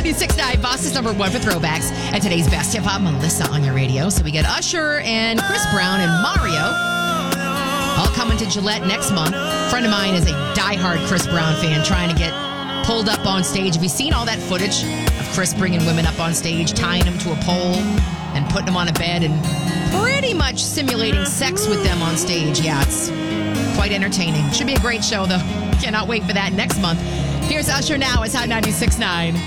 96.9, Boston's number one for throwbacks. And today's best hip-hop, Melissa on your radio. So we got Usher and Chris Brown and Mario all coming to Gillette next month. A friend of mine is a diehard Chris Brown fan trying to get pulled up on stage. Have you seen all that footage of Chris bringing women up on stage, tying them to a pole and putting them on a bed and pretty much simulating sex with them on stage? Yeah, it's quite entertaining. Should be a great show, though. Cannot wait for that next month. Here's Usher now. It's Hot 96.9.